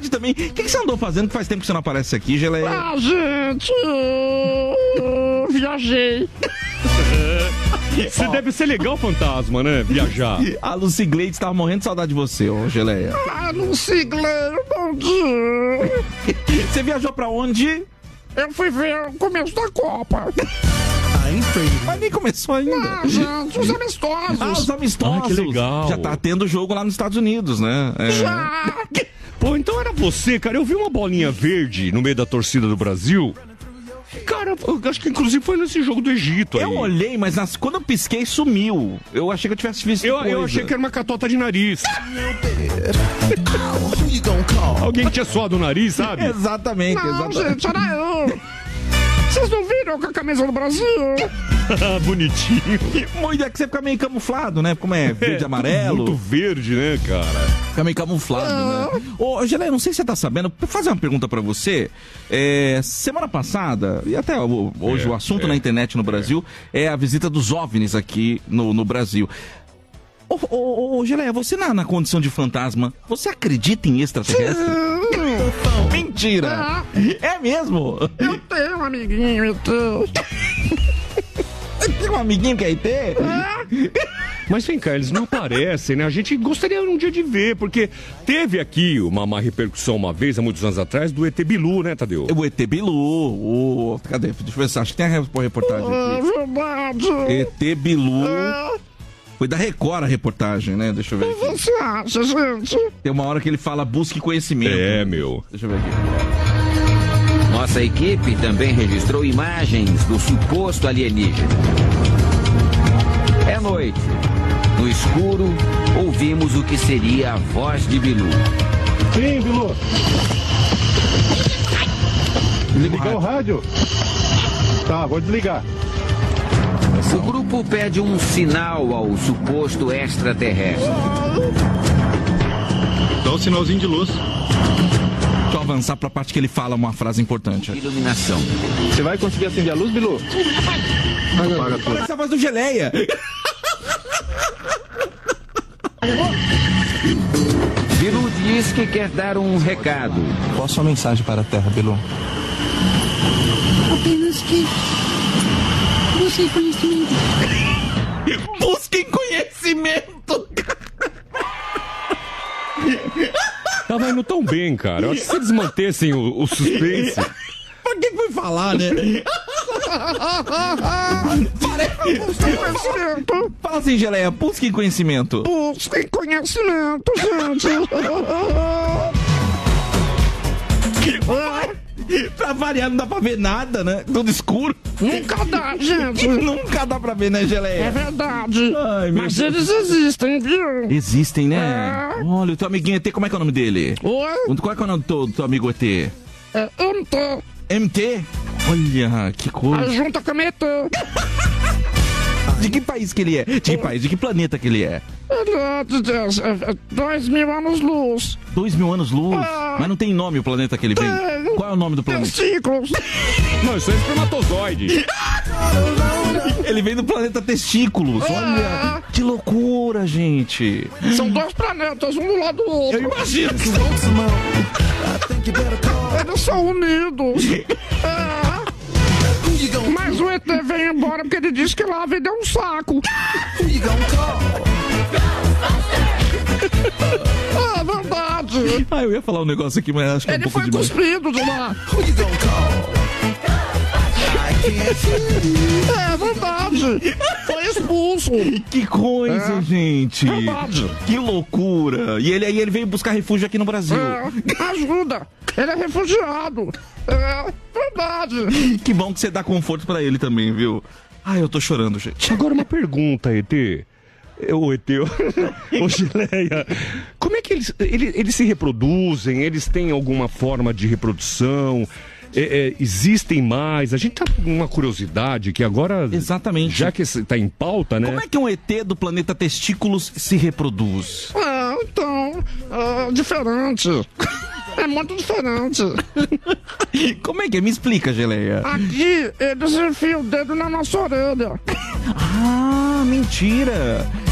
verdade também. O que você andou fazendo que faz tempo que você não aparece aqui, Geleia? Ah, gente, viajei. Você deve ser legal, fantasma, né? Viajar. A Lucy Gleides tava morrendo de saudade de você, ô Geleia. Ah, Lucy Gleides, bom dia. Você viajou pra onde? Eu fui ver o começo da Copa. Mas nem começou ainda. Ah, gente, os amistosos. Ah, os amistosos. Ah, que legal. Já tá tendo jogo lá nos Estados Unidos, né? Já. Pô, então era você, cara. Eu vi uma bolinha verde no meio da torcida do Brasil. Cara, eu acho que inclusive foi nesse jogo do Egito aí. Eu olhei, mas quando eu pisquei, sumiu. Eu achei que eu tivesse visto Eu achei que era uma catota de nariz. Alguém que tinha suado o nariz, sabe? Exatamente, Não, exatamente. gente, era eu. Vocês não viram com a camisa do Brasil? Bonitinho. Muito é que você fica meio camuflado, né? Como é verde e amarelo. Muito verde, né, cara? Fica meio camuflado, né? Ô, Geleia, não sei se você tá sabendo, vou fazer uma pergunta pra você. Semana passada, e até hoje o assunto na internet no Brasil é a visita dos OVNIs aqui no Brasil. Ô, Geleia, você na condição de fantasma, você acredita em extraterrestre? Mentira! É mesmo? Eu tenho um amiguinho, eu tenho. Tem um amiguinho que é ET? Mas vem cá, eles não aparecem, né? A gente gostaria um dia de ver, porque teve aqui uma repercussão uma vez, há muitos anos atrás, do ET Bilu, né, Tadeu? O ET Bilu. Cadê? Deixa eu ver se acho que tem a reportagem É aqui. verdade. ET Bilu. Foi da Record a reportagem, né? Deixa eu ver O que aqui. você acha, gente? Tem uma hora que ele fala busque conhecimento. É, meu. Deixa eu ver aqui. Nossa equipe também registrou imagens do suposto alienígena. É noite. No escuro, ouvimos o que seria a voz de Bilu. Sim, Bilu. Desligar o rádio. Tá, vou desligar. O grupo pede um sinal ao suposto extraterrestre. Dá um sinalzinho de luz. Deixa eu avançar pra parte que ele fala uma frase importante. Iluminação. Você vai conseguir acender a luz, Bilu? Apaga tudo. Parece a voz do Geleia. Bilu diz que quer dar um recado. Qual a sua mensagem para a Terra, Bilu? Apenas que busquem conhecimento. Busquem conhecimento. Tava indo tão bem, cara. Eu acho que se eles mantessem o suspense. Por que foi falar, né? Busquem conhecimento. Fala assim, Geleia, busquem conhecimento. Busquem conhecimento, gente. Pra variar, não dá pra ver nada, né? Tudo escuro. Nunca dá, gente. Nunca dá pra ver, né, Geleia? É verdade. Ai, meu Mas Deus. eles existem, viu? Existem, né? Olha, o teu amiguinho ET, como é que é o nome dele? Oi? Qual é que é o nome do teu amigo ET? É MT. MT? Olha, que coisa. Aí junta com a MT. De que país que ele é? De que país? De que planeta que ele é? Ele é de 2.000 anos-luz. 2.000 anos-luz? Mas não tem nome o planeta que ele vem? Tem. Qual é o nome do planeta? Testículos. Não, isso é espermatozoide. Ele vem do planeta Testículos. Olha, que loucura, gente. São dois planetas, um do lado do outro. Eu imagino. Eles são unidos. Mas o ET vem embora porque ele disse que lá a vida é um saco. É verdade. Ah, eu ia falar um negócio aqui, mas acho que é um Ele pouco foi demais. cuspido de lá. É verdade. Foi expulso. Que coisa, gente. Verdade. Que loucura. E ele veio buscar refúgio aqui no Brasil. Ajuda. Ele é refugiado. É verdade. Que bom que você dá conforto pra ele também, viu? Ai, eu tô chorando, gente. Agora uma pergunta, ET. Ô, ET, ô Geleia, como é que eles se reproduzem? Eles têm alguma forma de reprodução? Existem mais? A gente tá com uma curiosidade que agora... Exatamente. Já que tá em pauta, né? Como é que um ET do planeta Testículos se reproduz? Então, diferente. É muito diferente. Como é que é? Me explica, Geleia. Aqui, eles enfiam o dedo na nossa orelha. Ah, mentira.